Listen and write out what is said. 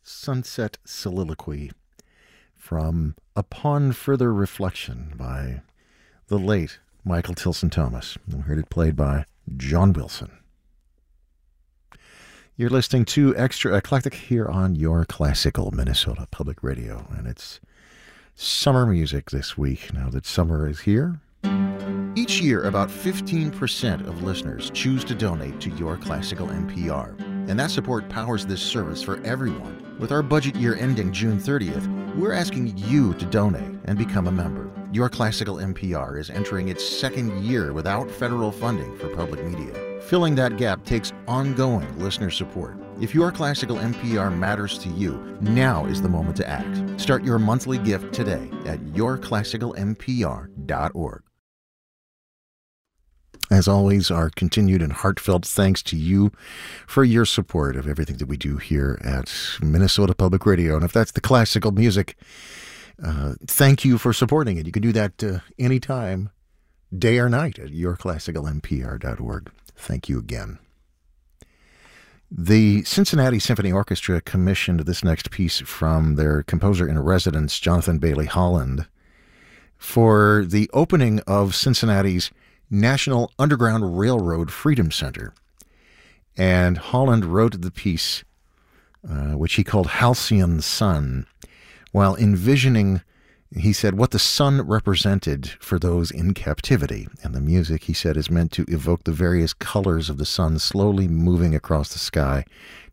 Sunset Soliloquy from Upon Further Reflection by the late Michael Tilson Thomas. We heard it played by John Wilson. You're listening to Extra Eclectic here on your classical Minnesota Public Radio, and it's summer music this week, now that summer is here. Each year, about 15% of listeners choose to donate to Your Classical NPR, and that support powers this service for everyone. With our budget year ending June 30th, we're asking you to donate and become a member. Your Classical NPR is entering its second year without federal funding for public media. Filling that gap takes ongoing listener support. If Your Classical NPR matters to you, now is the moment to act. Start your monthly gift today at yourclassicalnpr.org. As always, our continued and heartfelt thanks to you for your support of everything that we do here at Minnesota Public Radio. And if that's the classical music, thank you for supporting it. You can do that anytime, day or night, at yourclassicalnpr.org. Thank you again. The Cincinnati Symphony Orchestra commissioned this next piece from their composer-in-residence, Jonathan Bailey Holland, for the opening of Cincinnati's National Underground Railroad Freedom Center. And Holland wrote the piece, which he called Halcyon Sun, while envisioning, he said, what the sun represented for those in captivity. And the music, he said, is meant to evoke the various colors of the sun slowly moving across the sky